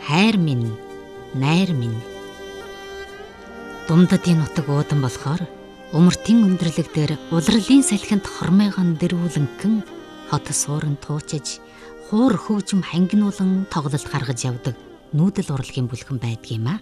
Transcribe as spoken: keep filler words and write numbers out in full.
хайр минь, найр минь. Думдадын нутаг уудан болохоор умартын өндөрлөг дээр улирлын салхинд хормойгон дэрүүлэнхэн хот сууран туучиж хуур хөгжим хангинуулан тоглолт гаргаж явдаг нүүдэл урлагийн бүлгэн байдгийм аа.